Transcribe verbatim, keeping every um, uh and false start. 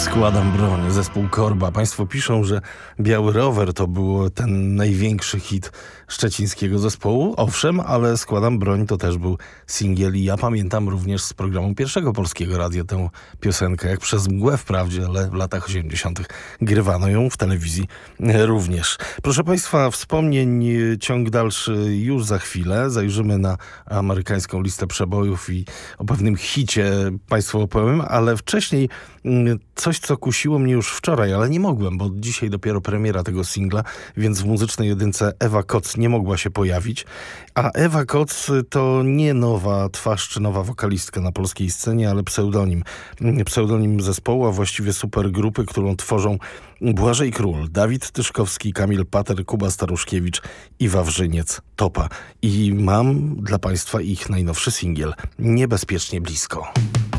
Składam broń, zespół Korba. Państwo piszą, że Biały Rower to był ten największy hit szczecińskiego zespołu. Owszem, ale Składam broń to też był singiel i ja pamiętam również z programu Pierwszego Polskiego Radia tę piosenkę, jak przez mgłę wprawdzie, ale w latach osiemdziesiątych grywano ją w telewizji również. Proszę Państwa, wspomnień ciąg dalszy już za chwilę. Zajrzymy na amerykańską listę przebojów i o pewnym hicie Państwu opowiem, ale wcześniej coś, co kusiło mnie już wczoraj, ale nie mogłem, bo dzisiaj dopiero premiera tego singla, więc w muzycznej jedynce Ewa Koc nie mogła się pojawić. A Ewa Koc to nie nowa twarz czy nowa wokalistka na polskiej scenie, ale pseudonim. Pseudonim zespołu, a właściwie supergrupy, którą tworzą Błażej Król, Dawid Tyszkowski, Kamil Pater, Kuba Staruszkiewicz i Wawrzyniec Topa. I mam dla Państwa ich najnowszy singiel Niebezpiecznie blisko.